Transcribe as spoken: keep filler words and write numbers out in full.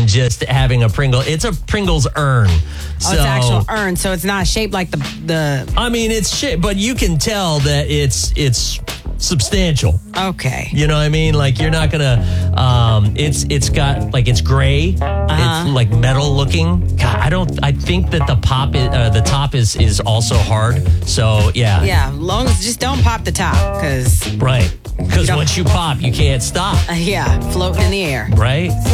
than just having a Pringle. It's a Pringles urn. Oh, so, it's an actual urn, so it's not shaped like the the. I mean, it's shaped, but you can tell that it's it's substantial. Okay. You know what I mean? Like you're not gonna. Um, it's it's got like it's gray. Uh-huh. It's like metal looking. God, I don't. I think that the pop is, uh, the top is is also hard. So yeah. Yeah, long as just don't pop the top, because Right. Because You don't- once you pop, you can't stop. uh, yeah, floating in the air. Right.